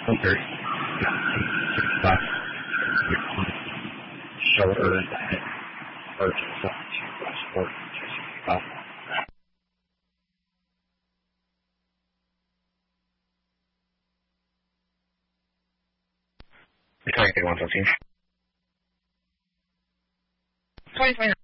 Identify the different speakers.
Speaker 1: under shoulder and head or sport.
Speaker 2: Sorry, 2020.